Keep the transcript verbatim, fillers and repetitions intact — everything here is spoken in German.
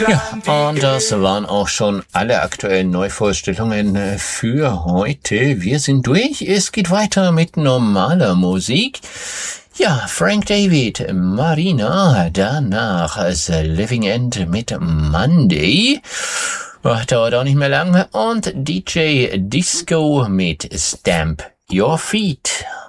Ja, und das waren auch schon alle aktuellen Neuvorstellungen für heute. Wir sind durch. Es geht weiter mit normaler Musik. Ja, Frank David, Marina, danach The Living End mit Monday. Ach, dauert auch nicht mehr lange. Und D J Disco mit Stamp Your Feet.